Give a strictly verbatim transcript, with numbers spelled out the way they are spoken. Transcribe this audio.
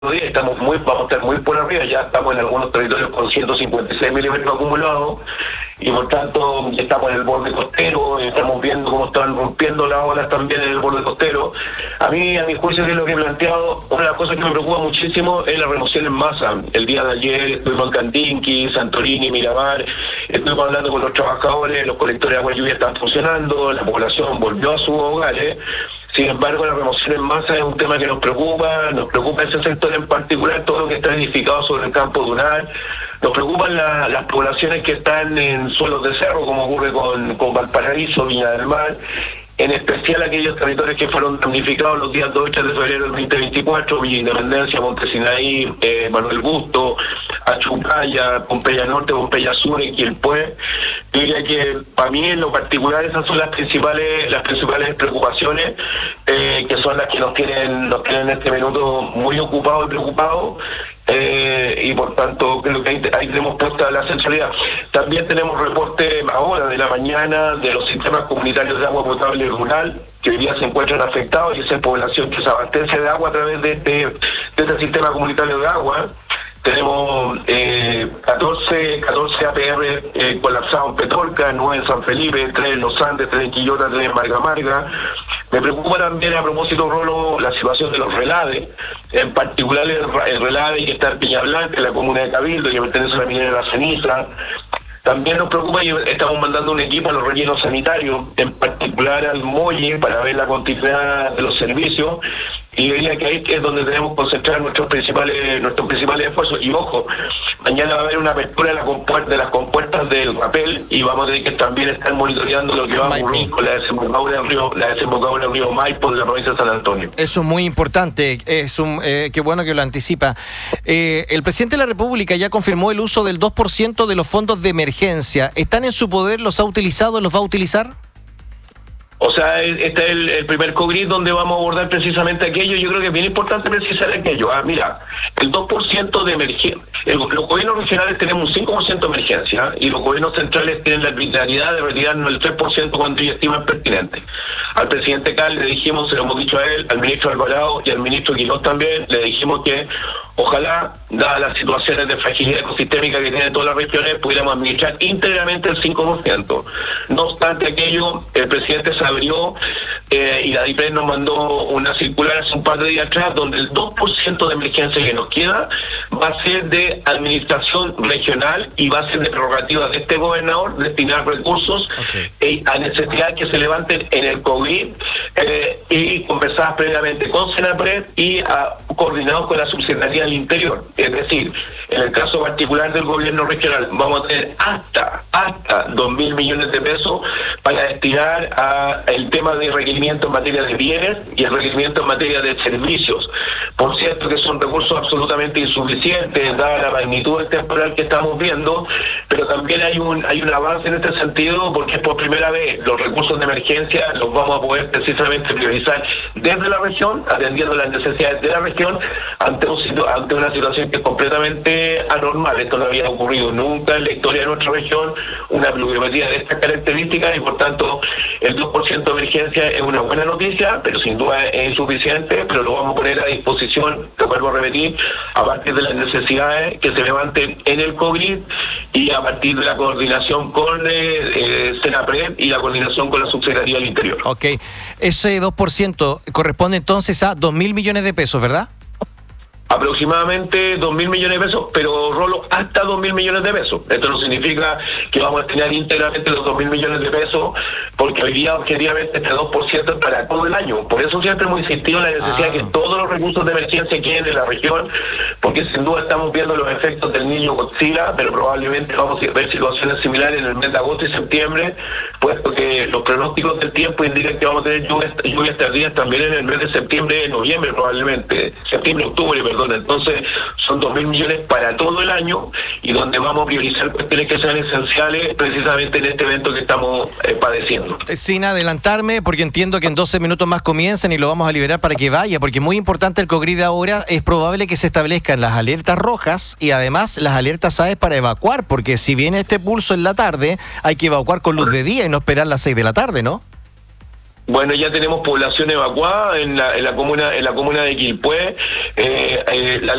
día estamos muy, vamos a estar muy por arriba, ya estamos en algunos territorios con ciento cincuenta y seis milímetros acumulados y por tanto ya estamos en el borde costero, estamos viendo cómo están rompiendo las olas también en el borde costero. A mí, a mi juicio, que es lo que he planteado, una de las cosas que me preocupa muchísimo es la remoción en masa. El día de ayer estuvimos en Cantinqui, Santorini, Miramar, estuvimos hablando con los trabajadores, los colectores de agua y lluvia están funcionando, la población volvió a sus hogares. Sin embargo, la remoción en masa es un tema que nos preocupa, nos preocupa ese sector en particular, todo lo que está edificado sobre el campo dunar, nos preocupan la, las poblaciones que están en suelos de cerro, como ocurre con, con Valparaíso, Viña del Mar, en especial aquellos territorios que fueron damnificados los días dos y tres de febrero del veinte veinticuatro, Villa Independencia, Monte Sinaí, eh, Manuel Busto, Achupaya, Pompeya Norte, Pompeya Sur y Quilpué. Yo diría que para mí en lo particular esas son las principales las principales preocupaciones, eh, que son las que nos tienen, nos tienen en este minuto muy ocupados y preocupados. Eh, y por tanto creo que ahí, ahí tenemos puesta la centralidad. También tenemos reporte ahora de la mañana de los sistemas comunitarios de agua potable rural que hoy día se encuentran afectados, y esa es población que se abastece de agua a través de este, de este sistema comunitario de agua. Tenemos eh, catorce, catorce A P R eh, colapsados en Petorca, nueve en San Felipe, tres en Los Andes, tres en Quillota, tres en Marga Marga. Me preocupa también, a propósito, Rolo, la situación de los relades, en particular el, el relade que está en Peña Blanca, en la comuna de Cabildo, que pertenece a la minera de La Ceniza. También nos preocupa y estamos mandando un equipo a los rellenos sanitarios, en particular al Molle, para ver la continuidad de los servicios, y diría que ahí es donde tenemos que concentrar nuestros principales nuestros principales esfuerzos. Y ojo, mañana va a haber una apertura de, la compuerta, de las compuertas del Rapel, y vamos a tener que también estar monitoreando lo que va a ocurrir con la desembocadura del río, la desembocadura del río Maipo de la provincia de San Antonio. Eso es muy importante, es un eh, qué bueno que lo anticipa. Eh, el presidente de la República ya confirmó el uso del dos por ciento de los fondos de emergencia. ¿Están en su poder? ¿Los ha utilizado? ¿Los va a utilizar? O sea, este es el, el primer COGRID donde vamos a abordar precisamente aquello. Yo creo que es bien importante precisar aquello. Ah, mira, el dos por ciento de emergencia. Los gobiernos regionales tenemos un cinco por ciento de emergencia y los gobiernos centrales tienen la arbitrariedad de retirarnos el tres por ciento cuando ellos estiman pertinente. Al presidente Cal le dijimos, se lo hemos dicho a él, al ministro Alvarado y al ministro Quirós también, le dijimos que ojalá, dadas las situaciones de fragilidad ecosistémica que tienen todas las regiones, pudiéramos administrar íntegramente el cinco por ciento. No obstante aquello, el presidente se abrió eh, y la D I P R E nos mandó una circular hace un par de días atrás donde el dos por ciento de emergencia que nos queda va a ser de administración regional y va a ser de prerrogativa de este gobernador destinar recursos okay. eh, a necesidad que se levanten en el COVID eh, y conversadas previamente con Senapred y a, coordinados con la subsecretaría del Interior. Es decir, en el caso particular del gobierno regional vamos a tener hasta hasta dos mil millones de pesos para destinar a el tema de requerimiento en materia de bienes y el requerimiento en materia de servicios. Por cierto que son recursos absolutamente insuficientes dada la magnitud del temporal que estamos viendo, pero también hay un hay un avance en este sentido porque por primera vez los recursos de emergencia los vamos a poder precisamente priorizar desde la región, atendiendo las necesidades de la región ante un ante una situación que es completamente anormal. Esto no había ocurrido nunca en la historia de nuestra región, una pluviometría de estas características, y por tanto el dos por ciento de emergencia es una buena noticia, pero sin duda es insuficiente, pero lo vamos a poner a disposición, te vuelvo a repetir, a partir de las necesidades que se levanten en el COVID y a partir de la coordinación con eh, eh, Senapred y la coordinación con la Subsecretaría del Interior. Ok, ese dos por ciento corresponde entonces a dos mil millones de pesos, ¿verdad? Aproximadamente dos mil millones de pesos, pero Rolo, hasta dos mil millones de pesos. Esto no significa que vamos a destinar íntegramente los dos mil millones de pesos, porque hoy día objetivamente este dos por ciento es para todo el año. Por eso siempre hemos insistido en la necesidad ah. de que todos los recursos de emergencia queden en la región, porque sin duda estamos viendo los efectos del niño Godzilla, pero probablemente vamos a ver situaciones similares en el mes de agosto y septiembre, puesto que los pronósticos del tiempo indican que vamos a tener lluvias, lluvias tardías también en el mes de septiembre, noviembre probablemente, septiembre, octubre, perdón. Entonces son dos mil millones para todo el año y donde vamos a priorizar cuestiones que sean esenciales precisamente en este evento que estamos eh, padeciendo. Sin adelantarme, porque entiendo que en doce minutos más comienzan y lo vamos a liberar para que vaya, porque muy importante el COGRID ahora, es probable que se establezcan las alertas rojas y además las alertas A E S para evacuar, porque si viene este pulso en la tarde, hay que evacuar con luz de día y no esperar las seis de la tarde, ¿no? Bueno, ya tenemos población evacuada en la, en la comuna en la comuna de Quilpué. Eh, eh, la